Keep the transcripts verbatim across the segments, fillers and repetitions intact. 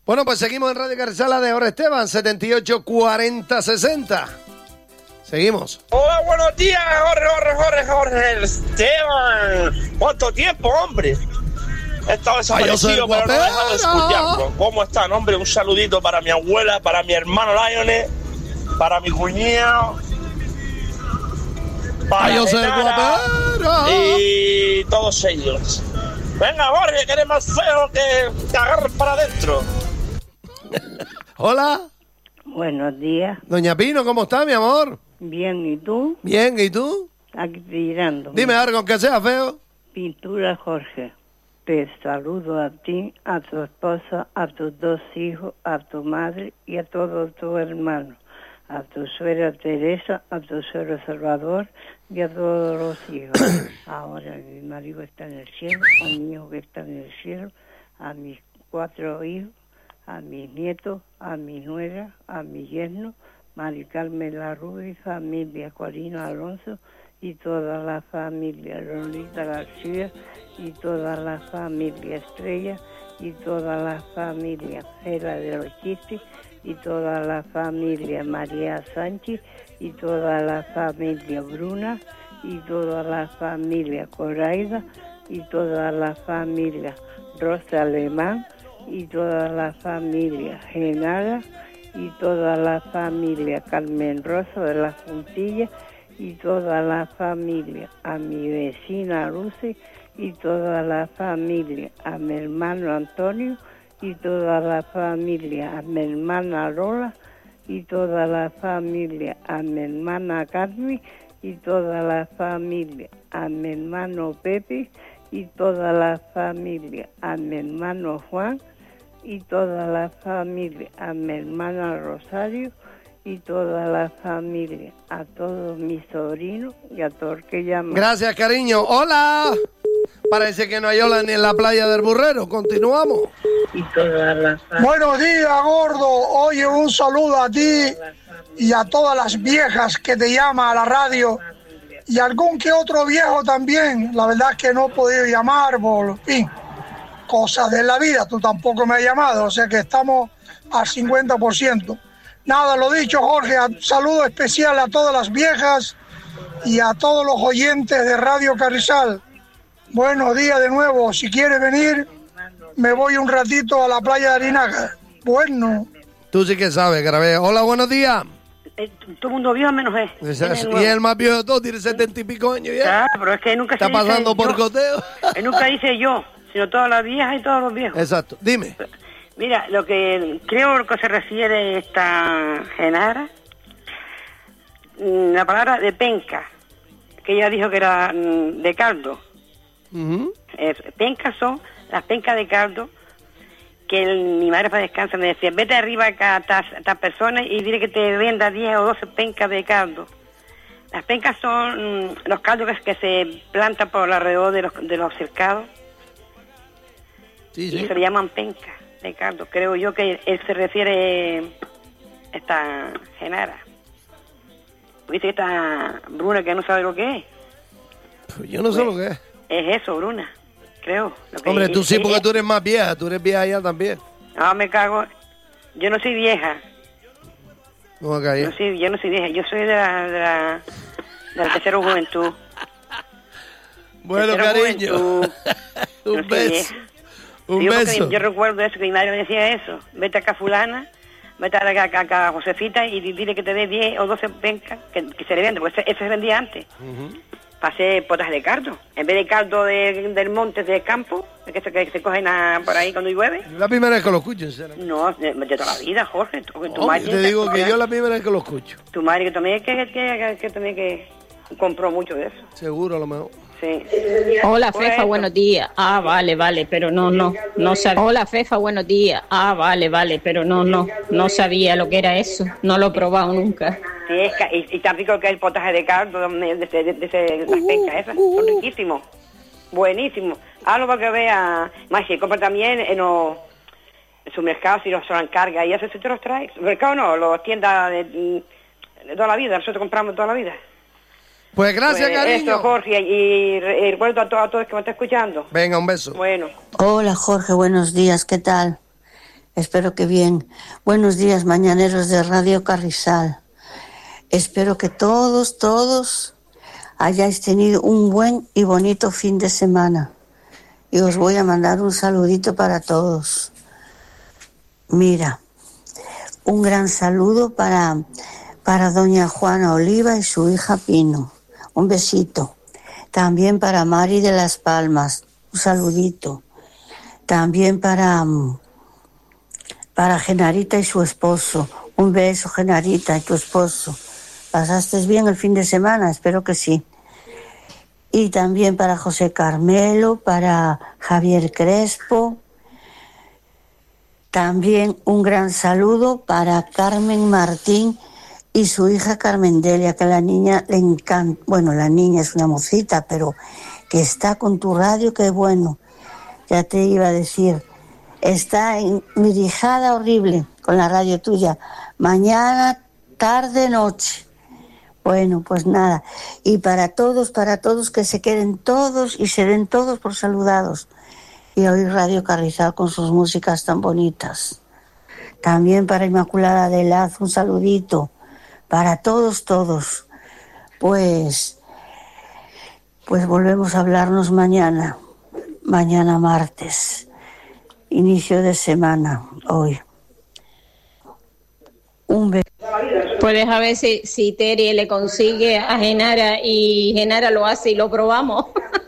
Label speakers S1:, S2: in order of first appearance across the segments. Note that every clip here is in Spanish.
S1: Bueno, pues seguimos en Radio Carrizal de Jorge Esteban, setenta y ocho cuarenta sesenta. Seguimos.
S2: Hola, buenos días, Jorge, Jorge, Jorge, Jorge Esteban. ¿Cuánto tiempo, hombre? He estado desaparecido, pero no he dejado de escucharlo. ¿Cómo están, hombre? Un saludito para mi abuela, para mi hermano Lionel, para mi cuñado, para
S1: Ay, Genara,
S2: y todos ellos. Venga, Jorge, que eres más feo que cagar para adentro.
S1: Hola.
S3: Buenos días.
S1: Doña Pino, ¿cómo está, mi amor?
S3: Bien, ¿y tú?
S1: Bien, ¿y tú?
S3: Aquí tirando.
S1: Dime algo, aunque sea feo.
S3: Pintura Jorge. Te saludo a ti, a tu esposa, a tus dos hijos, a tu madre y a todos tus hermanos. A tu suegra Teresa, a tu suegro Salvador y a todos los hijos. Ahora mi marido está en el cielo, a mi hijo que está en el cielo, a mis cuatro hijos, a mis nietos, a mi nuera, a mi yerno, Mari Carmen La Rubia, familia Corino Alonso y toda la familia Lolita García y toda la familia Estrella y toda la familia Fela de los Chistes y toda la familia María Sánchez y toda la familia Bruna y toda la familia Coraida y toda la familia Rosa Alemán y toda la familia Genara y toda la familia Carmen Rosa de la Puntilla y toda la familia a mi vecina Lucy y toda la familia a mi hermano Antonio y toda la familia a mi hermana Lola y toda la familia a mi hermana Carmen y toda la familia a mi hermano Pepe y toda la familia a mi hermano Juan y toda la familia a mi hermana Rosario y toda la familia a todos mis sobrinos y a todos que llaman.
S1: Gracias, cariño. Hola. Parece que no hay ola ni en la playa del Burrero. Continuamos.
S3: Y toda la
S4: Buenos días, gordo. Oye, un saludo a ti y a todas las viejas que te llaman a la radio y algún que otro viejo también. La verdad es que no he podido llamar por fin. Cosas de la vida, tú tampoco me has llamado, o sea que estamos al cincuenta por ciento. Nada, lo dicho, Jorge, saludo especial a todas las viejas y a todos los oyentes de Radio Carrizal. Buenos días de nuevo, si quieres venir, me voy un ratito a la playa de Arinaga. Bueno.
S1: Tú sí que sabes, grabé. Hola, buenos días.
S3: Eh, todo el mundo viejo menos es.
S1: Y el más viejo de todos tiene setenta y pico años ya.
S3: Claro, pero es que nunca
S1: está
S3: se
S1: pasando
S3: dice
S1: por
S3: yo.
S1: coteo.
S3: Él nunca dice yo, sino todas las viejas y todos los viejos.
S1: Exacto, dime.
S3: Mira, lo que creo que se refiere esta Genara, la palabra de penca, que ella dijo que era de caldo.
S1: Uh-huh.
S3: Es, pencas son las pencas de caldo que el, mi madre para descansar me decía, vete arriba acá a estas personas y dile que te venda diez o doce pencas de caldo. Las pencas son mm, los caldos que, que se plantan por alrededor de los, de los cercados.
S1: Sí, sí.
S3: Y se le llaman pencas de caldo. Creo yo que él se refiere a esta Genara. Dice esta Bruna que no sabe lo que es.
S1: Pues yo no sé
S3: pues,
S1: lo que es.
S3: Es eso, Bruna, creo. Lo que
S1: Hombre, tú
S3: es,
S1: sí,
S3: es,
S1: porque
S3: es,
S1: tú eres más vieja, tú eres vieja ya también.
S3: No, me cago. Yo no soy vieja.
S1: ¿Cómo que
S3: Yo, soy, yo no soy vieja, yo soy de la, de la, de la tercera juventud.
S1: Bueno,
S3: tercera
S1: cariño.
S3: Juventud.
S1: Un
S3: no
S1: beso. Un
S3: yo,
S1: beso.
S3: Yo recuerdo eso, que mi madre me decía eso. Vete acá fulana, vete acá, acá, acá a Josefita y dile que te dé diez o doce pencas, que, que se le vende, porque eso se vendía antes. Uh-huh. Pasé potas de caldo. En vez de caldo de, del monte, del campo, que se, que se cogen a, por ahí cuando llueve.
S1: La primera vez que lo escucho, sinceramente.
S3: No, de, de toda la vida, Jorge. Tu, tu
S1: oh,
S3: madre,
S1: te digo que
S3: ya,
S1: yo la primera vez que lo escucho.
S3: Tu madre que también que, que, que, que, también que compró mucho de eso.
S1: Seguro, a lo mejor.
S3: Sí.
S5: Hola, Fefa, buenos días. Ah, vale, vale, pero no, no, no sabía. Hola, Fefa, buenos días. Ah, vale, vale, pero no, no, no sabía lo que era eso. No lo he probado nunca.
S3: Sí, es que, y, y tan rico que es el potaje de caldo de, de, de, de, de, de las pencas esas. Son riquísimos. Buenísimos. Hazlo para que vea. Más si compra también en los supermercados y los se lo encarga. Y eso se te los trae. Supermercado no, las tiendas de, de toda la vida. Nosotros compramos toda la vida.
S1: Pues gracias,
S3: pues
S1: cariño.
S3: Eso, Jorge, y recuerdo a, to a todos que me están escuchando.
S1: Venga, un beso.
S3: Bueno.
S6: Hola, Jorge, buenos días, ¿qué tal? Espero que bien. Buenos días, mañaneros de Radio Carrizal. Espero que todos, todos hayáis tenido un buen y bonito fin de semana. Y os voy a mandar un saludito para todos. Mira, un gran saludo para, para doña Juana Oliva y su hija Pino. Un besito. También para Mari de Las Palmas. Un saludito. También para, para Genarita y su esposo. Un beso, Genarita, y tu esposo. ¿Pasaste bien el fin de semana? Espero que sí. Y también para José Carmelo, para Javier Crespo. También un gran saludo para Carmen Martín y su hija Carmen Delia, que a la niña le encanta. Bueno, la niña es una mocita, pero que está con tu radio, qué bueno. Ya te iba a decir, está enmirijada horrible con la radio tuya. Mañana, tarde, noche. Bueno, pues nada. Y para todos, para todos, que se queden todos y se den todos por saludados. Y oír Radio Carrizal con sus músicas tan bonitas. También para Inmaculada de Laz, un saludito. Para todos, todos. Pues, pues volvemos a hablarnos mañana. Mañana martes. Inicio de semana, hoy. Un beso.
S5: Puedes a ver si, si Terry le consigue a Genara y Genara lo hace y lo probamos.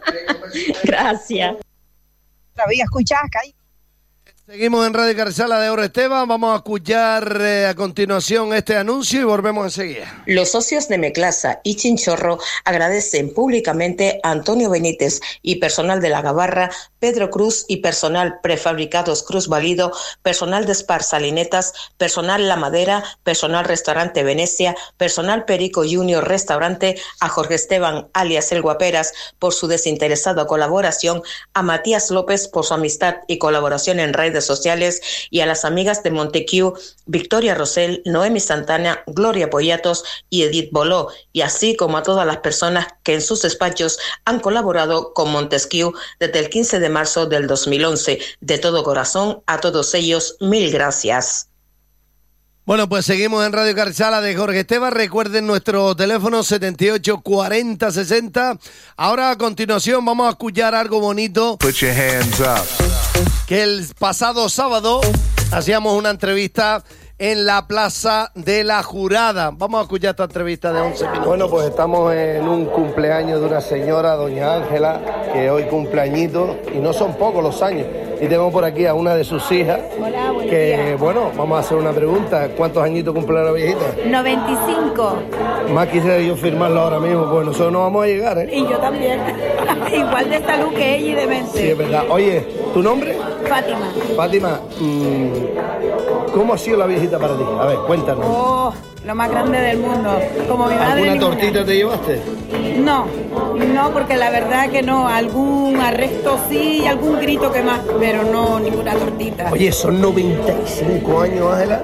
S5: Gracias.
S7: Todavía escuchás, Kai.
S1: Seguimos en Radio Carrizal de Oro Esteban. Vamos a escuchar eh, a continuación este anuncio y volvemos enseguida.
S8: Los socios de Meclasa y Chinchorro agradecen públicamente a Antonio Benítez y personal de La Gabarra, Pedro Cruz y personal Prefabricados Cruz Valido, personal de Spar Salinetas, personal La Madera, personal Restaurante Venecia, personal Perico Junior Restaurante, a Jorge Esteban alias El Guaperas por su desinteresada colaboración, a Matías López por su amistad y colaboración en redes sociales y a las amigas de Montequiu, Victoria Rosell, Noemi Santana, Gloria Poyatos y Edith Boló, y así como a todas las personas que en sus despachos han colaborado con Montesquieu desde el quince de marzo del dos mil once. De todo corazón, a todos ellos, mil gracias.
S1: Bueno, pues seguimos en Radio Carrizal de Jorge Esteban. Recuerden nuestro teléfono setenta y ocho cuarenta sesenta. Ahora a continuación vamos a escuchar algo bonito.
S9: Put your hands up.
S1: Que el pasado sábado hacíamos una entrevista en la Plaza de la Jurada. Vamos a escuchar esta entrevista de once minutos. Bueno, pues estamos en un cumpleaños de una señora, doña Ángela, que hoy cumpleañito, y no son pocos los años. Y tengo por aquí a una de sus hijas.
S10: Hola, buenos
S1: que,
S10: días.
S1: Bueno, vamos a hacer una pregunta. ¿Cuántos añitos cumple la viejita?
S10: noventa y cinco.
S1: Más quisiera yo firmarlo ahora mismo, pues nosotros no vamos a llegar, ¿eh?
S10: Y yo también. Igual de salud que ella y de mente.
S1: Sí, es verdad. Oye, ¿tu nombre?
S10: Fátima.
S1: Fátima, mmm, ¿cómo ha sido la viejita para ti? A ver, cuéntanos.
S10: Oh, lo más grande del mundo. Como mi madre.
S1: ¿Alguna
S10: ninguna.
S1: tortita te llevaste?
S10: No, no, porque la verdad que no. Algún arresto sí, algún grito que más, pero no ninguna tortita.
S1: Oye, son noventa y cinco años, Ángela.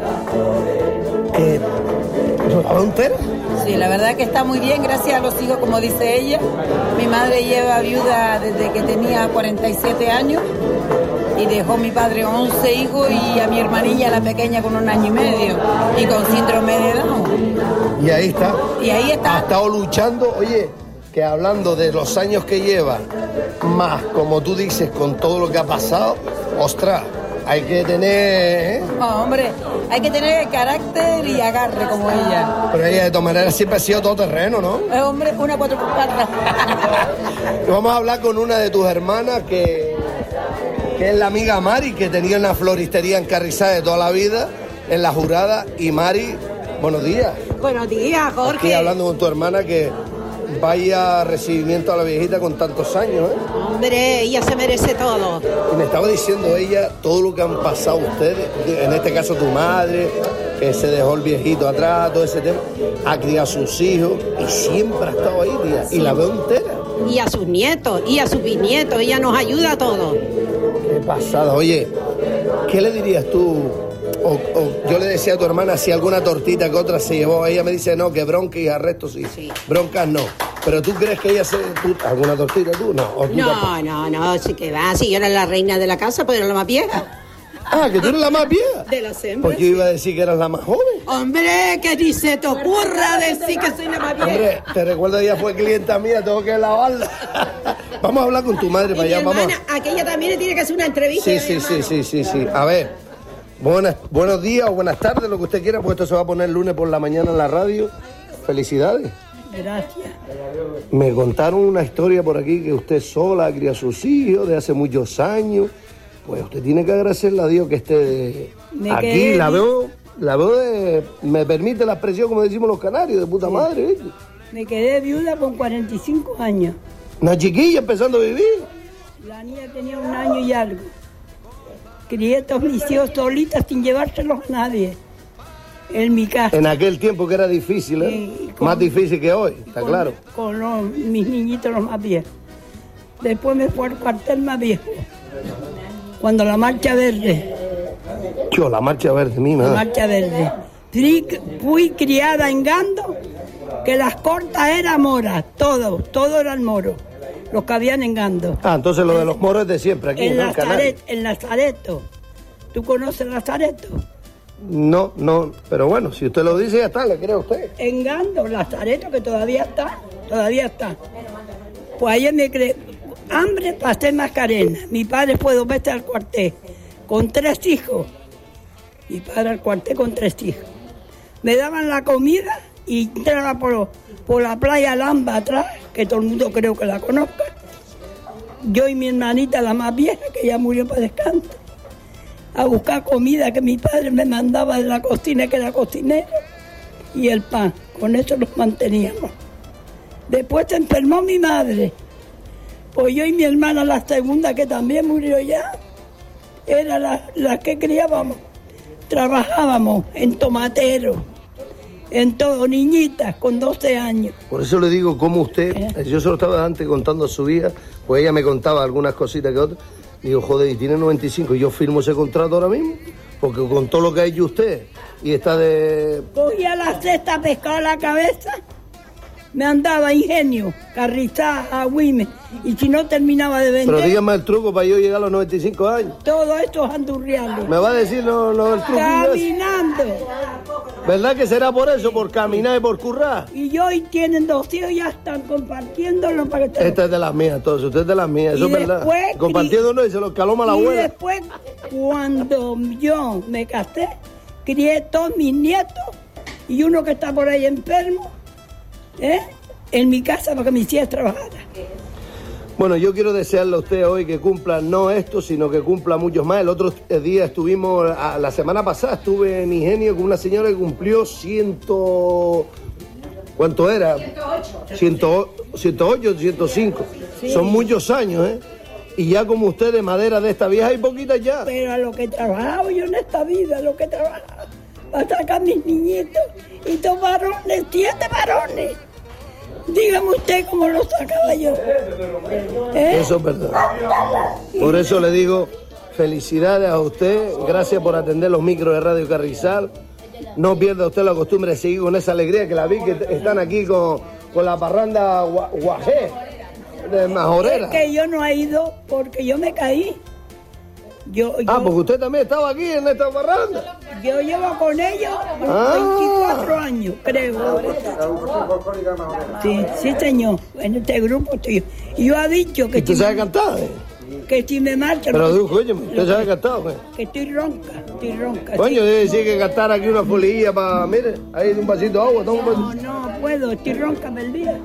S1: ¿Que ¿La entera?
S10: Sí, la verdad que está muy bien, gracias a los hijos, como dice ella. Mi madre lleva viuda desde que tenía cuarenta y siete años y dejó mi padre once hijos y a mi hermanilla, la pequeña, con un año y medio y con síndrome de Down.
S1: Y ahí está.
S10: Y ahí está.
S1: Ha estado luchando, oye, que hablando de los años que lleva, más, como tú dices, con todo lo que ha pasado, ostras, hay que tener... ¿eh?
S10: Oh, hombre, hay que tener carácter y agarre como ella.
S1: Pero ella de todas maneras siempre ha sido todo terreno, ¿no?
S10: Eh, hombre, una cuatro por cuatro.
S1: Vamos a hablar con una de tus hermanas que, que es la amiga Mari, que tenía una floristería en Carrizal de toda la vida, en La Jurada. Y Mari, buenos días.
S11: Buenos días, Jorge.
S1: Estoy hablando con tu hermana que vaya recibimiento a la viejita con tantos años, ¿eh?
S11: Hombre, ella se merece todo.
S1: Y me estaba diciendo ella todo lo que han pasado ustedes, en este caso tu madre, que se dejó el viejito atrás, todo ese tema, ha criado a sus hijos y siempre ha estado ahí, tía, y la veo entera.
S11: Y a sus nietos, y a sus bisnietos, ella nos ayuda a todos.
S1: Qué pasada. Oye, ¿qué le dirías tú? O, o yo le decía a tu hermana si alguna tortita que otra se llevó. Ella me dice no, que bronca y arrestos sí. sí. Broncas no. Pero tú crees que ella se... ¿tú, ¿Alguna tortita tú? No. ¿O tú
S11: no, no, no, sí que va. Si yo era la reina de la casa, pues era la más vieja.
S1: Ah, que tú eres la más vieja.
S11: De las hembras.
S1: Porque iba a decir que eras la más joven.
S11: Hombre, que ni se te ocurra decir que soy la más vieja.
S1: Hombre, te recuerdo ella fue clienta mía, tengo que lavarla. Vamos a hablar con tu madre para allá,
S11: hermana,
S1: vamos.
S11: aquella también le tiene que hacer una entrevista.
S1: Sí, sí, sí, sí, sí, sí. A ver, buenas, buenos días o buenas tardes, lo que usted quiera, porque esto se va a poner el lunes por la mañana en la radio. Felicidades.
S11: Gracias.
S1: Me contaron una historia por aquí que usted sola cría a sus hijos de hace muchos años. Pues usted tiene que agradecerle a Dios que esté
S11: Me
S1: aquí.
S11: quedé
S1: La
S11: vi-
S1: veo, la veo de, me permite la expresión como decimos los canarios, de puta madre, ¿viste?
S11: Me quedé viuda con cuarenta y cinco años.
S1: Una chiquilla empezando a vivir.
S11: La niña tenía un año y algo. Crié todos mis hijos solitas sin llevárselos a nadie. En mi casa.
S1: En aquel tiempo que era difícil, ¿eh?
S11: Sí, con-
S1: Más difícil que hoy, está
S11: con,
S1: claro.
S11: Con los- mis niñitos los más viejos. Después me fue al cuartel más viejo. Cuando la marcha verde,
S1: Yo, la marcha verde, mi
S11: la
S1: madre.
S11: marcha verde. Fui, fui criada en Gando, que las cortas eran moras, todo, todo era el moro, los que habían en Gando.
S1: Ah, entonces lo de los moros es de siempre, aquí
S11: En,
S1: ¿no? En Canarias.
S11: Lazaret, en Lazareto. ¿Tú conoces Lazareto?
S1: No, no, pero bueno, si usted lo dice, ya está, le creo a usted.
S11: En Gando, Lazareto, que todavía está, todavía está. Pues ayer me creé, hambre pasé Mascarena. Mi padre fue dos veces al cuartel, con tres hijos. Mi padre al cuartel con tres hijos. Me daban la comida y entraba por, por la playa Lamba atrás, que todo el mundo creo que la conozca. Yo y mi hermanita, la más vieja, que ya murió para descanso, a buscar comida que mi padre me mandaba de la cocina, que era cocinero, y el pan. Con eso los manteníamos. Después se enfermó mi madre. Pues yo y mi hermana, la segunda, que también murió ya, era la, la que criábamos. Trabajábamos en tomatero, en todo, niñitas con doce años.
S1: Por eso le digo, como usted, yo se lo estaba antes contando a su hija, pues ella me contaba algunas cositas que otras. Digo, joder, y tiene noventa y cinco, y yo firmo ese contrato ahora mismo, porque con todo lo que ha hecho usted, y está de...
S11: Cogía la cesta, pescaba la cabeza, me andaba ingenio, Carrizá, Agüime, y si no terminaba de vender,
S1: Pero dígame el truco para yo llegar a los noventa y cinco años.
S11: todos estos andurriales.
S1: Me va a decir lo, lo, el truquillo ese.
S11: Caminando.
S1: ¿Verdad que será por eso, por caminar y por currar?
S11: Y yo y tienen dos hijos, ya están compartiéndolo para que te...
S1: Esta es de las mías, entonces, usted es de las mías, eso
S11: Y
S1: es verdad.
S11: después,
S1: Compartiéndonos y se lo caloma la
S11: Y
S1: abuela.
S11: después, cuando yo me casé, crié todos mis nietos y uno que está por ahí enfermo, ¿eh? En mi casa para que mis hijas trabajaran.
S1: Bueno, yo quiero desearle a usted hoy que cumpla no esto, sino que cumpla muchos más. El otro día estuvimos, a- la semana pasada estuve en Ingenio con una señora que cumplió ciento... ¿Cuánto era? ciento ocho. ciento ocho, ciento cinco.
S11: Sí.
S1: Son muchos años, ¿eh? Y ya como usted de madera de esta vieja hay poquitas ya.
S11: Pero a lo que he trabajado yo en esta vida, a lo que he trabajado, para sacar mis niñitos y dos varones, siete varones. Dígame usted cómo lo sacaba yo. ¿Eh?
S1: Eso es verdad. Por eso le digo felicidades a usted, gracias por atender los micros de Radio Carrizal. No pierda usted la costumbre de seguir con esa alegría, que la vi que están aquí con, con la parranda gua- guajé de Majorera.
S11: Es que yo no he ido porque yo me caí. Yo,
S1: Ah,
S11: yo,
S1: porque usted también estaba aquí en esta parranda.
S11: yo llevo con ellos
S1: Ah.
S11: veinticuatro años, creo. Sí, sí, señor. En este grupo estoy yo. Y yo ha dicho que,
S1: ¿Y usted
S11: si,
S1: sabe cantar? eh?
S11: que si me marcho,
S1: Pero
S11: no-
S1: dijo, oye, usted sabe cantar, güey.
S11: que estoy ronca, estoy ronca.
S1: Coño,
S11: sí.
S1: debe decir que cantar aquí una folilla para, mire, ahí un vasito de agua, toma un vasito.
S11: No, no puedo, estoy ronca del día.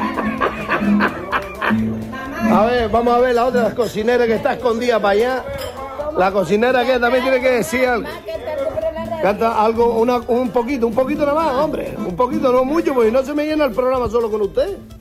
S1: A ver, vamos a ver la otra cocinera que está escondida para allá. La cocinera que también tiene que decir algo. Canta algo, una, un poquito, un poquito nada más, hombre. Un poquito, no mucho, porque no se me llena el programa solo con usted.